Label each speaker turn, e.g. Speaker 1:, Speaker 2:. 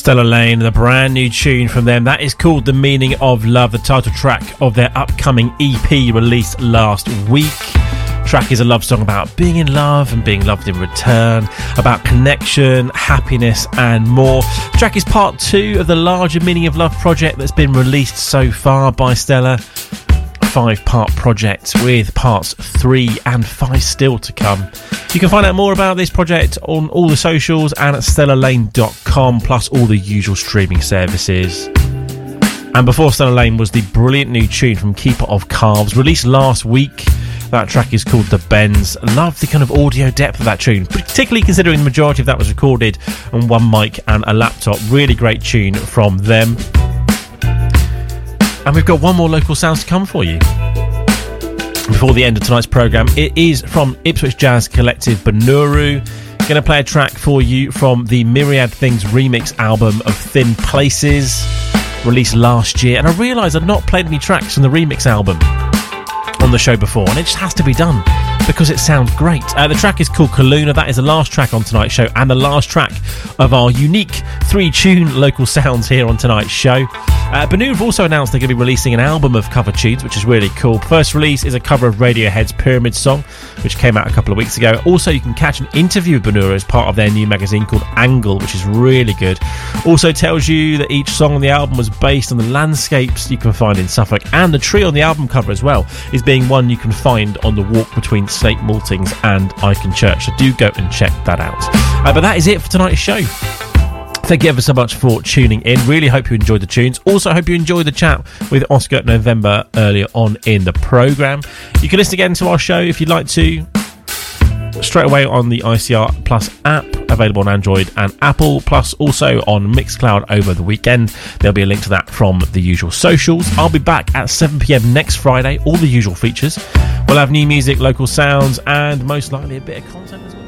Speaker 1: Stella Lane, the brand new tune from them. That is called The Meaning of Love, the title track of their upcoming EP released last week. Track is a love song about being in love and being loved in return, about connection, happiness and more. The track is part 2 of the larger Meaning of Love project that's been released so far by Stella. 5-part project with parts 3 and 5 still to come. You can find out more about this project on all the socials and at stellalane.com, plus all the usual streaming services. And before Stella Lane was the brilliant new tune from Keeper of Calves, released last week. That track is called The Bends. Love the kind of audio depth of that tune, particularly considering the majority of that was recorded on one mic and a laptop. Really great tune from them. And we've got one more local sounds to come for you before the end of tonight's programme. It is from Ipswich jazz collective Benuru. Going to play a track for you from the Myriad Things remix album of Thin Places, released last year. And I realised I'd not played any tracks from the remix album on the show before, and it just has to be done because it sounds great. The track is called Kaluna. That is the last track on tonight's show and the last track of our unique 3-tune local sounds here on tonight's show. Benuru have also announced they're going to be releasing an album of cover tunes, which is really cool. First release is a cover of Radiohead's Pyramid Song, which came out a couple of weeks ago. Also, you can catch an interview with Benuru as part of their new magazine called Angle, which is really good. Also tells you that each song on the album was based on the landscapes you can find in Suffolk, and the tree on the album cover as well is being one you can find on the walk between St Maltings and Icon Church. So do go and check that out. But that is it for tonight's show. Thank you ever so much for tuning in. Really hope you enjoyed the tunes. Also hope you enjoyed the chat with Oscar November earlier on in the programme. You can listen again to our show if you'd like to straight away on the ICR Plus app, available on Android and Apple, plus also on Mixcloud over the weekend. There'll be a link to that from the usual socials. I'll be back at 7 PM next Friday, all the usual features. We'll have new music, local sounds, and most likely a bit of content as well.